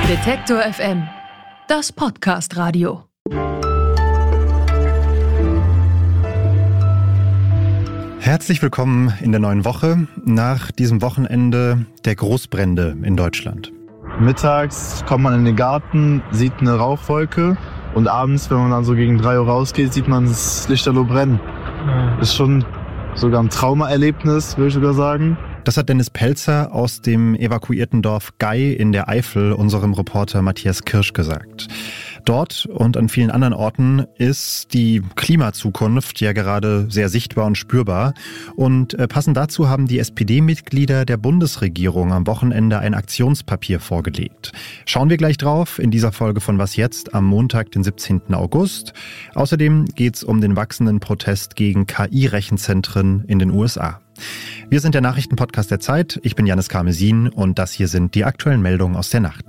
Detektor FM, das Podcast-Radio. Herzlich willkommen in der neuen Woche nach diesem Wochenende der Großbrände in Deutschland. Mittags kommt man in den Garten, sieht eine Rauchwolke und abends, wenn man dann so gegen 3 Uhr rausgeht, sieht man das Lichterloh brennen. Das ist schon sogar ein Traumaerlebnis, würde ich sogar sagen. Das hat Dennis Pelzer aus dem evakuierten Dorf Gey in der Eifel unserem Reporter Matthias Kirsch gesagt. Dort und an vielen anderen Orten ist die Klimazukunft ja gerade sehr sichtbar und spürbar. Und passend dazu haben die SPD-Mitglieder der Bundesregierung am Wochenende ein Aktionspapier vorgelegt. Schauen wir gleich drauf in dieser Folge von Was jetzt am Montag, den 17. August. Außerdem geht es um den wachsenden Protest gegen KI-Rechenzentren in den USA. Wir sind der Nachrichtenpodcast der Zeit. Ich bin Janis Karmesin und das hier sind die aktuellen Meldungen aus der Nacht.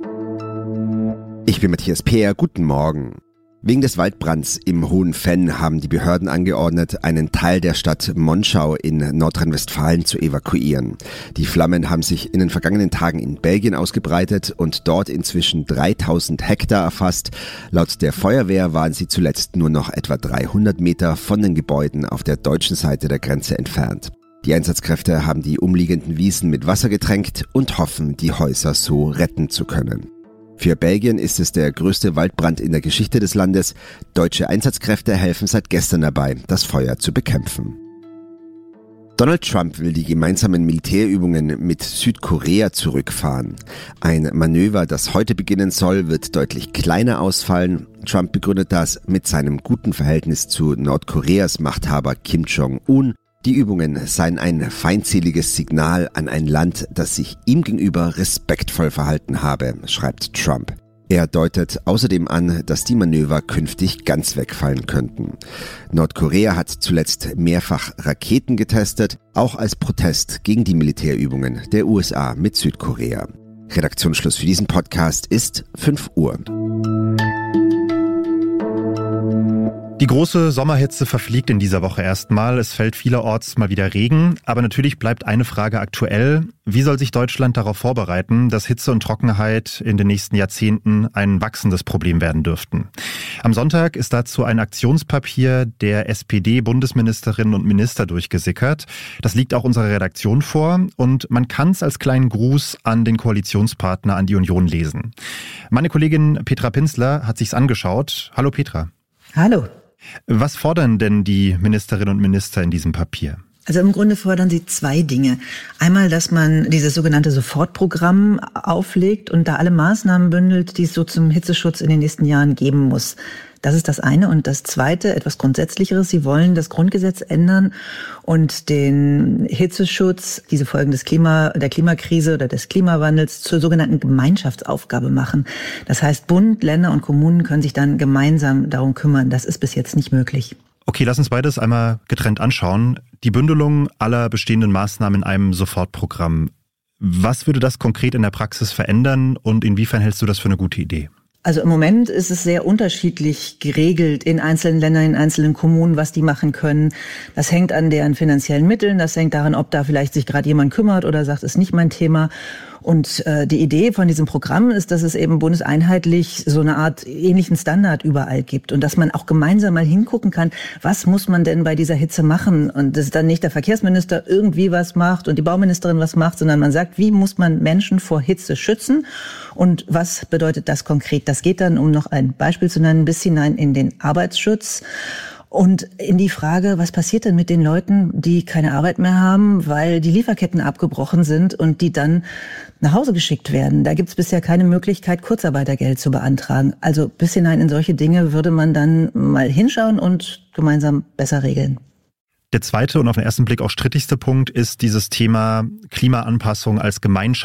Ich bin Matthias Peer, guten Morgen. Wegen des Waldbrands im Hohen Venn haben die Behörden angeordnet, einen Teil der Stadt Monschau in Nordrhein-Westfalen zu evakuieren. Die Flammen haben sich in den vergangenen Tagen in Belgien ausgebreitet und dort inzwischen 3000 Hektar erfasst. Laut der Feuerwehr waren sie zuletzt nur noch etwa 300 Meter von den Gebäuden auf der deutschen Seite der Grenze entfernt. Die Einsatzkräfte haben die umliegenden Wiesen mit Wasser getränkt und hoffen, die Häuser so retten zu können. Für Belgien ist es der größte Waldbrand in der Geschichte des Landes. Deutsche Einsatzkräfte helfen seit gestern dabei, das Feuer zu bekämpfen. Donald Trump will die gemeinsamen Militärübungen mit Südkorea zurückfahren. Ein Manöver, das heute beginnen soll, wird deutlich kleiner ausfallen. Trump begründet das mit seinem guten Verhältnis zu Nordkoreas Machthaber Kim Jong-un. Die Übungen seien ein feindseliges Signal an ein Land, das sich ihm gegenüber respektvoll verhalten habe, schreibt Trump. Er deutet außerdem an, dass die Manöver künftig ganz wegfallen könnten. Nordkorea hat zuletzt mehrfach Raketen getestet, auch als Protest gegen die Militärübungen der USA mit Südkorea. Redaktionsschluss für diesen Podcast ist 5 Uhr. Die große Sommerhitze verfliegt in dieser Woche erstmal. Es fällt vielerorts mal wieder Regen. Aber natürlich bleibt eine Frage aktuell. Wie soll sich Deutschland darauf vorbereiten, dass Hitze und Trockenheit in den nächsten Jahrzehnten ein wachsendes Problem werden dürften? Am Sonntag ist dazu ein Aktionspapier der SPD-Bundesministerinnen und Minister durchgesickert. Das liegt auch unserer Redaktion vor und man kann es als kleinen Gruß an den Koalitionspartner, an die Union lesen. Meine Kollegin Petra Pinzler hat sich's angeschaut. Hallo Petra. Hallo. Was fordern denn die Ministerinnen und Minister in diesem Papier? Also im Grunde fordern sie 2 Dinge. Einmal, dass man dieses sogenannte Sofortprogramm auflegt und da alle Maßnahmen bündelt, die es so zum Hitzeschutz in den nächsten Jahren geben muss. Das ist das eine. Und das zweite, etwas Grundsätzlicheres, sie wollen das Grundgesetz ändern und den Hitzeschutz, diese Folgen der Klimakrise oder des Klimawandels zur sogenannten Gemeinschaftsaufgabe machen. Das heißt, Bund, Länder und Kommunen können sich dann gemeinsam darum kümmern. Das ist bis jetzt nicht möglich. Okay, lass uns beides einmal getrennt anschauen. Die Bündelung aller bestehenden Maßnahmen in einem Sofortprogramm. Was würde das konkret in der Praxis verändern und inwiefern hältst du das für eine gute Idee? Also im Moment ist es sehr unterschiedlich geregelt in einzelnen Ländern, in einzelnen Kommunen, was die machen können. Das hängt an deren finanziellen Mitteln, das hängt daran, ob da vielleicht sich gerade jemand kümmert oder sagt, ist nicht mein Thema. Und die Idee von diesem Programm ist, dass es eben bundeseinheitlich so eine Art ähnlichen Standard überall gibt und dass man auch gemeinsam mal hingucken kann, was muss man denn bei dieser Hitze machen? Und dass dann nicht der Verkehrsminister irgendwie was macht und die Bauministerin was macht, sondern man sagt, wie muss man Menschen vor Hitze schützen und was bedeutet das konkret? Das geht dann, um noch ein Beispiel zu nennen, bis hinein in den Arbeitsschutz. Und in die Frage, was passiert denn mit den Leuten, die keine Arbeit mehr haben, weil die Lieferketten abgebrochen sind und die dann nach Hause geschickt werden? Da gibt es bisher keine Möglichkeit, Kurzarbeitergeld zu beantragen. Also bis hinein in solche Dinge würde man dann mal hinschauen und gemeinsam besser regeln. Der zweite und auf den ersten Blick auch strittigste Punkt ist dieses Thema Klimaanpassung als